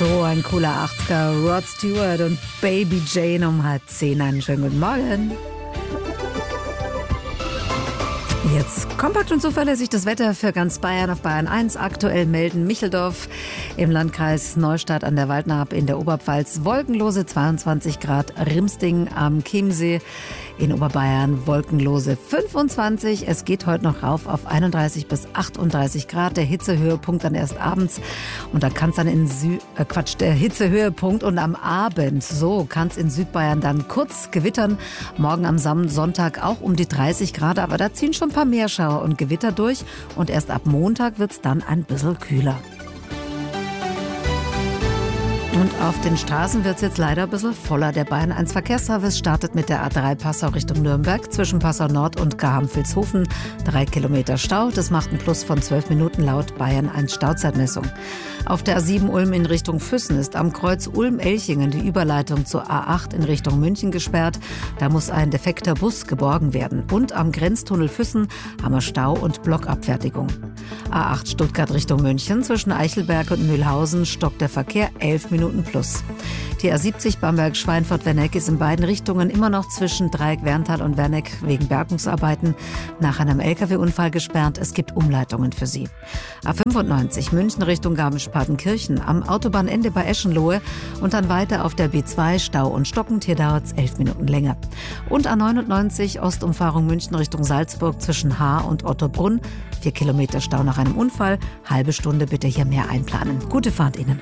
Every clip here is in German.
So ein cooler 80er, Rod Stewart und Baby Jane um 9:30. Einen schönen guten Morgen. Jetzt kompakt und zuverlässig das Wetter für ganz Bayern auf Bayern 1. Aktuell melden Micheldorf im Landkreis Neustadt an der Waldnaab in der Oberpfalz wolkenlose 22 Grad, Rimsting am Chiemsee in Oberbayern wolkenlose 25. Es geht heute noch rauf auf 31 bis 38 Grad. Der Hitzehöhepunkt dann erst abends und da kann es dann der Hitzehöhepunkt und am Abend, so kann es in Südbayern dann kurz gewittern. Morgen am Sonntag auch um die 30 Grad, aber da ziehen schon ein paar Meerschauer und Gewitter durch und erst ab Montag wird es dann ein bisschen kühler. Und auf den Straßen wird es jetzt leider ein bisschen voller. Der Bayern 1 Verkehrsservice startet mit der A3 Passau Richtung Nürnberg zwischen Passau Nord und Garham-Vilshofen. 3 Kilometer Stau, das macht einen Plus von 12 Minuten laut Bayern 1 Stauzeitmessung. Auf der A7 Ulm in Richtung Füssen ist am Kreuz Ulm-Elchingen die Überleitung zur A8 in Richtung München gesperrt. Da muss ein defekter Bus geborgen werden. Und am Grenztunnel Füssen haben wir Stau und Blockabfertigung. A8 Stuttgart Richtung München zwischen Eichelberg und Mühlhausen stockt der Verkehr 11 Minuten plus. Die A70 Bamberg-Schweinfurt-Werneck ist in beiden Richtungen immer noch zwischen Dreieck-Werntal und Werneck wegen Bergungsarbeiten nach einem LKW-Unfall gesperrt. Es gibt Umleitungen für sie. A95 München Richtung Garmisch-Partenkirchen am Autobahnende bei Eschenlohe und dann weiter auf der B2 Stau und stockend. Hier dauert es 11 Minuten länger. Und A99 Ostumfahrung München Richtung Salzburg zwischen Haar und Ottobrunn. 4 Kilometer Stau nach einem Unfall. Halbe Stunde bitte hier mehr einplanen. Gute Fahrt Ihnen.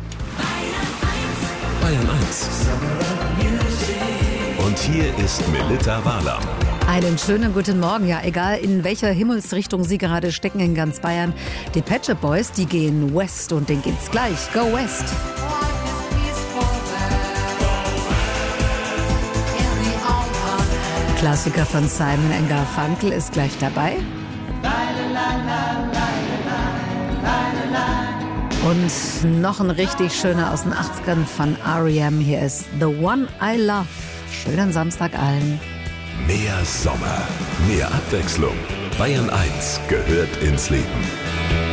Bayern 1. Und hier ist Melitta Wahler. Einen schönen guten Morgen. Ja, egal in welcher Himmelsrichtung Sie gerade stecken in ganz Bayern. Die Pet Shop Boys, die gehen west und denen geht's gleich. Go West. Klassiker von Simon & Garfunkel ist gleich dabei. Und noch ein richtig schöner aus den 80ern von R.E.M. Hier ist The One I Love. Schönen Samstag allen. Mehr Sommer, mehr Abwechslung. Bayern 1 gehört ins Leben.